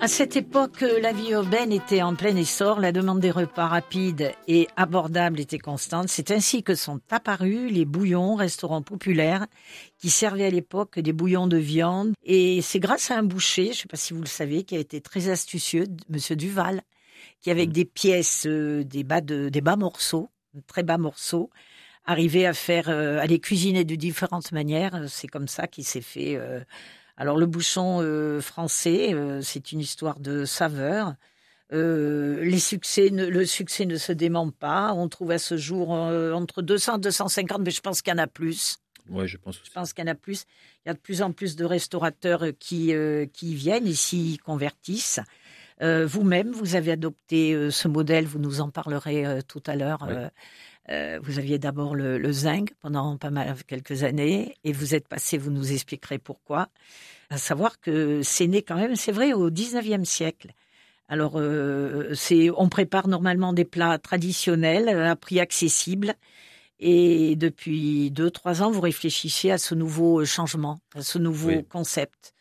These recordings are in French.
À cette époque, la vie urbaine était en plein essor, la demande des repas rapides et abordables était constante. C'est ainsi que sont apparus les bouillons, restaurants populaires, qui servaient à l'époque des bouillons de viande. Et c'est grâce à un boucher, je ne sais pas si vous le savez, qui a été très astucieux, Monsieur Duval, qui avec des pièces, des bas morceaux, très bas morceaux, arrivait à les cuisiner de différentes manières. C'est comme ça qu'il s'est fait... Alors le bouchon français, c'est une histoire de saveur. Le succès ne se dément pas. On trouve à ce jour entre 200 et 250, mais je pense qu'il y en a plus. Oui, je pense aussi. Je pense qu'il y en a plus. Il y a de plus en plus de restaurateurs qui viennent et s'y convertissent. Vous-même, vous avez adopté ce modèle, vous nous en parlerez tout à l'heure. Oui. Vous aviez d'abord le zinc pendant quelques années et vous êtes passé, vous nous expliquerez pourquoi. À savoir que c'est né quand même, c'est vrai, au 19e siècle. Alors, on prépare normalement des plats traditionnels à prix accessible et depuis 2-3 ans, vous réfléchissez à ce nouveau changement, à ce nouveau concept.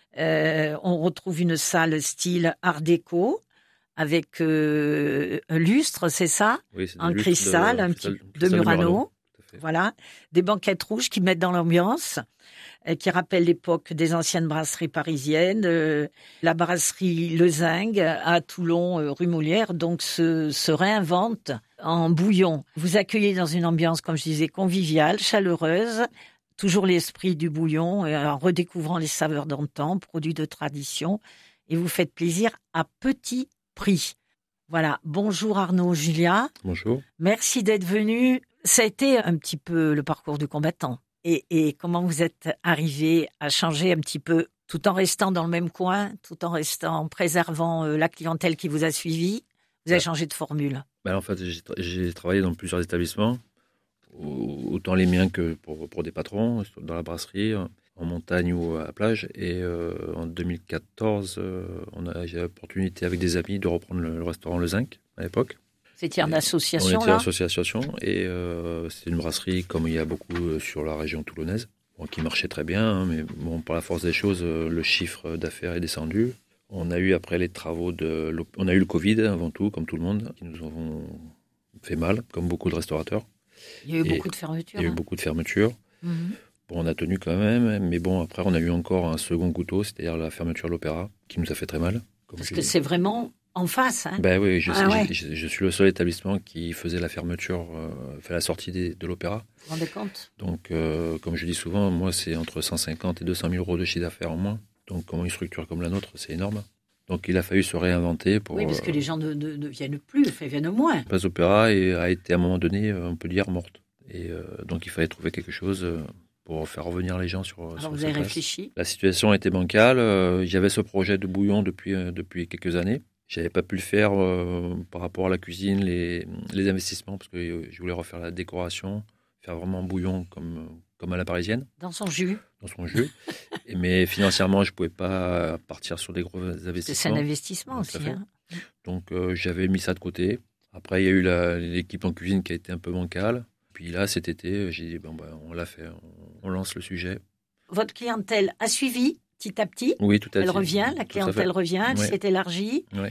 On retrouve une salle style art déco, avec un lustre, c'est ça? Oui, c'est un cristal, de Murano. Voilà, des banquettes rouges qui mettent dans l'ambiance, qui rappellent l'époque des anciennes brasseries parisiennes. La brasserie Le Zinc à Toulon, rue Molière, donc se réinvente en bouillon. Vous accueillez dans une ambiance, comme je disais, conviviale, chaleureuse. Toujours l'esprit du bouillon, en redécouvrant les saveurs d'antan, produits de tradition, et vous faites plaisir à petit prix. Voilà. Bonjour Arnaud, Julia. Bonjour. Merci d'être venu. Ça a été un petit peu le parcours du combattant. Et comment vous êtes arrivé à changer un petit peu, tout en restant dans le même coin, tout en préservant la clientèle qui vous a suivi. Vous avez changé de formule. En fait, j'ai travaillé dans plusieurs établissements, autant les miens que pour des patrons, dans la brasserie, en montagne ou à la plage. Et en 2014, j'ai l'opportunité avec des amis de reprendre le restaurant Le Zinc à l'époque. C'était en association, on était en association et c'est une brasserie comme il y a beaucoup sur la région toulonnaise, qui marchait très bien, mais par la force des choses, le chiffre d'affaires est descendu. On a eu après les travaux on a eu le Covid avant tout, comme tout le monde, qui nous ont fait mal, comme beaucoup de restaurateurs. Il y a eu beaucoup de fermetures. Il y a eu beaucoup de fermetures. Mm-hmm. On a tenu quand même, mais après on a eu encore un second couteau, c'est-à-dire la fermeture de l'Opéra, qui nous a fait très mal. Parce que c'est vraiment en face. Hein. Oui, je suis le seul établissement qui faisait la fermeture, fait la sortie de l'Opéra. Vous vous rendez compte ? Donc, comme je dis souvent, moi c'est entre 150 et 200 000 euros de chiffre d'affaires en moins. Donc, comment une structure comme la nôtre, c'est énorme. Donc, il a fallu se réinventer pour... Oui, parce que les gens ne viennent plus, ils viennent moins. La place d'Opéra a été à un moment donné, on peut dire, morte. Et donc, il fallait trouver quelque chose pour faire revenir les gens sur Alors, vous avez réfléchi ? La situation était bancale. J'avais ce projet de bouillon depuis quelques années. Je n'avais pas pu le faire par rapport à la cuisine, les investissements, parce que je voulais refaire la décoration, faire vraiment bouillon comme à la parisienne. Dans son jus. Mais financièrement, je ne pouvais pas partir sur des gros investissements. C'est un investissement aussi. Hein. Donc, j'avais mis ça de côté. Après, il y a eu l'équipe en cuisine qui a été un peu bancale. Puis là, cet été, j'ai dit, on l'a fait, on lance le sujet. Votre clientèle a suivi petit à petit. Oui, tout à fait. Elle revient, la clientèle revient, elle s'est élargie. Oui.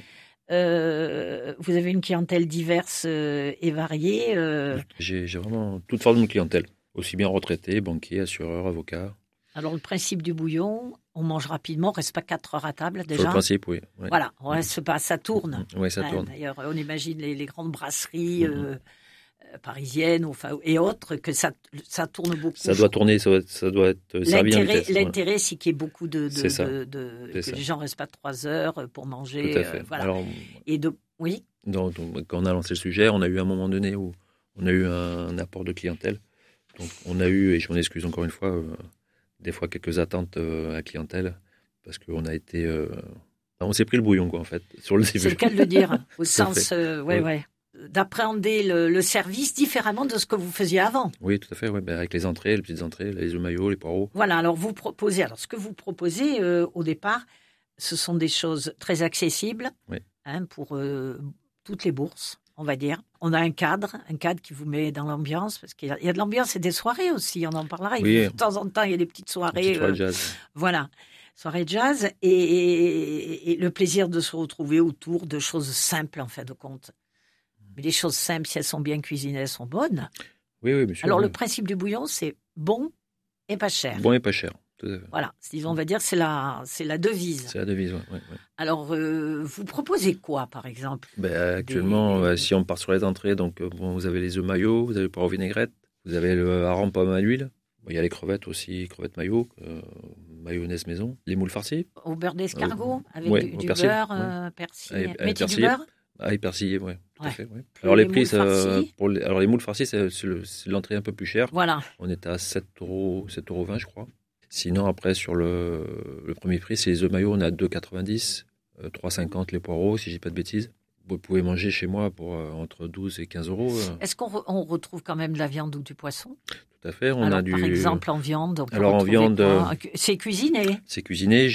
Vous avez une clientèle diverse et variée. J'ai vraiment toute forme de clientèle, aussi bien retraités, banquiers, assureurs, avocats. Alors le principe du bouillon, on mange rapidement, on ne reste pas 4 heures à table déjà. Sur le principe, oui. Voilà, on reste pas, ça tourne. Oui, ça tourne. D'ailleurs, on imagine les grandes brasseries parisiennes et autres, que ça tourne beaucoup. Ça doit tourner, ça doit être servi en vitesse. L'intérêt, c'est qu'il y ait beaucoup que ça. les gens ne restent pas 3 heures pour manger. Tout à fait. Voilà. Alors, oui. Donc, quand on a lancé le sujet, on a eu un moment donné où on a eu un apport de clientèle. Donc, on a eu, et je m'en excuse encore une fois, des fois quelques attentes à la clientèle, parce qu'on a été... on s'est pris le bouillon, quoi, en fait, sur le début. C'est le cas de le dire, au sens... d'appréhender le service différemment de ce que vous faisiez avant. Oui, tout à fait, avec les entrées, les petites entrées, les œufs maillots, les poireaux. Voilà, alors ce que vous proposez au départ, ce sont des choses très accessibles pour toutes les bourses, on va dire. On a un cadre qui vous met dans l'ambiance, parce qu'il y a de l'ambiance et des soirées aussi, on en parlera. Oui. De temps en temps, il y a des petites soirées. Jazz. Voilà. Soirée jazz et le plaisir de se retrouver autour de choses simples, en fin de compte. Mais les choses simples, si elles sont bien cuisinées, elles sont bonnes. Oui, bien sûr. Alors, le principe du bouillon, c'est bon et pas cher. Bon et pas cher. Voilà, on va dire c'est la devise. C'est la devise, oui. Alors, vous proposez quoi, par exemple? Actuellement, si on part sur les entrées, donc vous avez les œufs maillots, vous avez le poireau vinaigrette, vous avez le hareng pomme à l'huile. Il y a les crevettes aussi, crevettes maillot, mayonnaise maison, les moules farcis. Au beurre d'escargot, avec du beurre, persil. Mettez du beurre? Persillé, oui, tout à fait. Ouais. Alors les prix, alors les moules farcis, c'est l'entrée un peu plus chère. Voilà. On est à 7,20 €, je crois. Sinon, après, sur le premier prix, c'est les œufs maillots, on est à 2,90 €, 3,50 € les poireaux, si je dis pas de bêtises. Vous pouvez manger chez moi pour entre 12 et 15 €. Est-ce qu'on retrouve quand même de la viande ou du poisson? Tout à fait. Par exemple, en viande, en viande, c'est cuisiné. C'est cuisiné.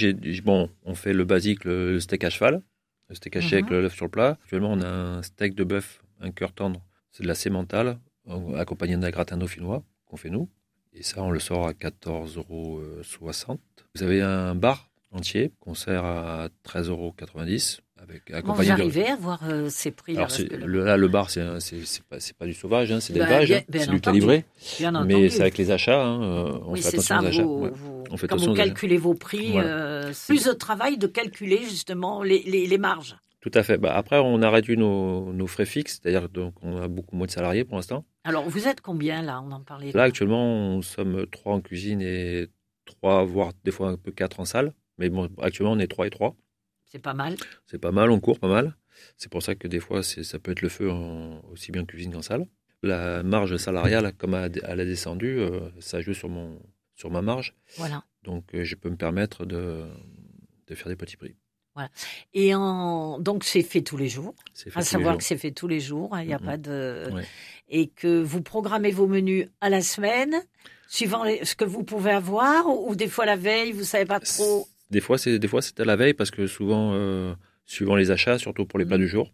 On fait le basique, le steak à cheval, le steak haché avec l'œuf sur le plat. Actuellement, on a un steak de bœuf, un cœur tendre. C'est de la sémentale, accompagné d'un gratin dauphinois qu'on fait nous. Et ça, on le sort à 14,60 €. Vous avez un bar entier qu'on sert à 13,90 €. Comment vous arrivez à voir ces prix-là? Le bar, c'est pas du sauvage, c'est d'élevage, c'est du calibré. Mais c'est avec les achats. On fait attention aux achats. Quand vous calculez vos prix, plus de travail de calculer justement les marges. Tout à fait. Après, on a réduit nos frais fixes, c'est-à-dire qu'on a beaucoup moins de salariés pour l'instant. Alors, vous êtes combien là? On en parlait. Là, actuellement, nous sommes 3 en cuisine et 3, voire des fois un peu 4 en salle. Mais bon, actuellement, on est 3 et 3. C'est pas mal. C'est pas mal, on court pas mal. C'est pour ça que des fois, ça peut être le feu aussi bien en cuisine qu'en salle. La marge salariale, comme elle a descendu, ça joue sur ma marge. Voilà. Donc, je peux me permettre de faire des petits prix. Voilà. Et donc, c'est fait tous les jours. À savoir que c'est fait tous les jours. Il n'y a pas de... Ouais. Et que vous programmez vos menus à la semaine, suivant ce que vous pouvez avoir, ou des fois la veille, vous ne savez pas trop... Des fois, c'est à la veille parce que souvent, suivant les achats, surtout pour les plats du jour.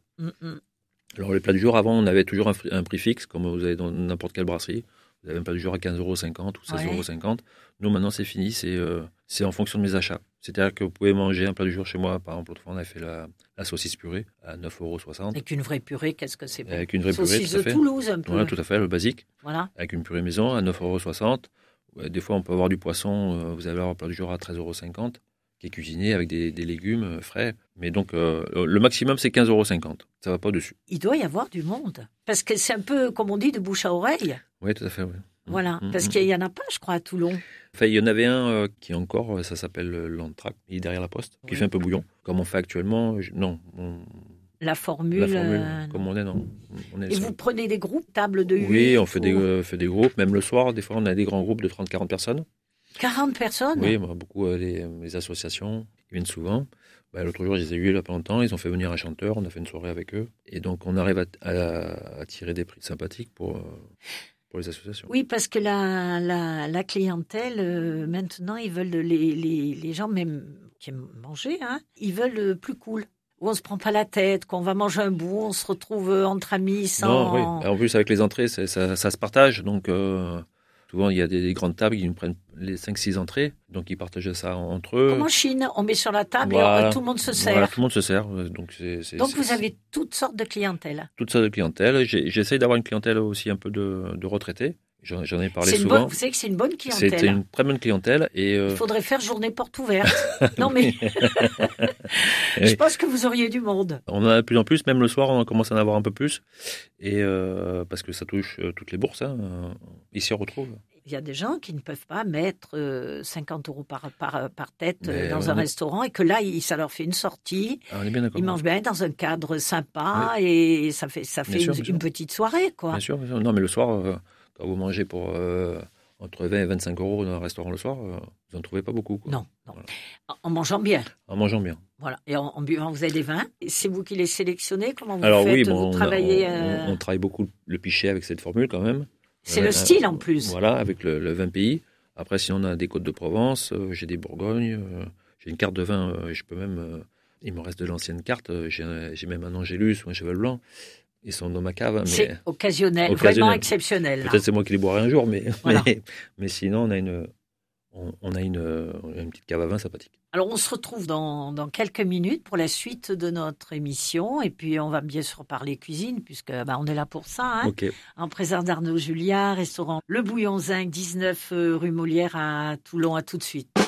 Alors, les plats du jour, avant, on avait toujours un prix fixe, comme vous avez dans n'importe quelle brasserie. Vous avez un plat du jour à 15,50 € ou 16,50 €. Nous, maintenant, c'est fini. C'est en fonction de mes achats. C'est-à-dire que vous pouvez manger un plat du jour chez moi. Par exemple, l'autre fois, on a fait la saucisse purée à 9,60 €. Avec une vraie purée, qu'est-ce que c'est? Avec une vraie purée, saucisse de Toulouse, un peu. Voilà, tout à fait, le basique. Voilà. Avec une purée maison à 9,60 €. Des fois, on peut avoir du poisson. Vous allez avoir un plat du jour à 13,50 € qui est cuisiné avec des légumes frais. Mais donc, le maximum, c'est 15,50 €. Ça ne va pas au-dessus. Il doit y avoir du monde. Parce que c'est un peu, comme on dit, de bouche à oreille. Oui, tout à fait, oui. Voilà, parce qu'il n'y en a pas, je crois, à Toulon. Enfin, il y en avait un qui est encore, ça s'appelle l'Antrac, il est derrière la poste, qui fait un peu bouillon. Comme on fait actuellement, La formule, comme on est, non. Et vous prenez des groupes, table de 8? Oui, on fait des groupes, même le soir, des fois, on a des grands groupes de 30-40 personnes. 40 personnes? Oui, beaucoup les associations qui viennent souvent. L'autre jour, je les ai eus il n'y a pas longtemps, ils ont fait venir un chanteur, on a fait une soirée avec eux. Et donc, on arrive à tirer des prix sympathiques pour les associations. Oui, parce que la clientèle, maintenant, ils veulent les gens même qui aiment manger, ils veulent plus cool. Où on ne se prend pas la tête, qu'on va manger un bout, on se retrouve entre amis sans... Non, oui. En plus, avec les entrées, ça se partage. Donc, souvent, il y a des grandes tables qui nous prennent les 5-6 entrées. Donc, ils partagent ça entre eux. Comme en Chine, on met sur la table et tout le monde se sert. Voilà, tout le monde se sert. Donc, vous avez toutes sortes de clientèle. Toutes sortes de clientèle. J'essaye d'avoir une clientèle aussi un peu de retraités. J'en ai parlé souvent. Vous savez que c'est une bonne clientèle. C'est une très bonne clientèle. Il faudrait faire journée porte ouverte. Non, mais je pense que vous auriez du monde. On en a de plus en plus. Même le soir, on commence à en avoir un peu plus. Et parce que ça touche toutes les bourses. Ici, on retrouve. Il y a des gens qui ne peuvent pas mettre 50 € par tête dans un restaurant et que là, ça leur fait une sortie. On est bien d'accord. Ils mangent bien dans un cadre sympa et ça fait une petite soirée, quoi. Bien sûr. Non, mais le soir... Quand vous mangez pour entre 20 et 25 € dans un restaurant le soir, vous n'en trouvez pas beaucoup. Quoi. Non. Voilà. En mangeant bien. En mangeant bien. Voilà. Et en buvant, vous avez des vins. C'est vous qui les sélectionnez? Comment vous faites? Vous travaillez on travaille beaucoup le pichet avec cette formule quand même. C'est le style en plus. Voilà, avec le vin pays. Après, si on a des côtes de Provence, j'ai des Bourgognes, j'ai une carte de vin, je peux même... il me reste de l'ancienne carte, j'ai même un Angélus ou un Cheval Blanc. Ils sont dans ma cave. C'est occasionnel, vraiment exceptionnel. Peut-être c'est moi qui les boirai un jour, mais, voilà. mais sinon, on a une on a une petite cave à vin sympathique. Alors, on se retrouve dans quelques minutes pour la suite de notre émission. Et puis, on va bien sûr parler cuisine, puisque on est là pour ça. Hein. Ok. En présence d'Arnaud Julia, restaurant Le Bouillon Zinc, 19 rue Molière à Toulon. À tout de suite.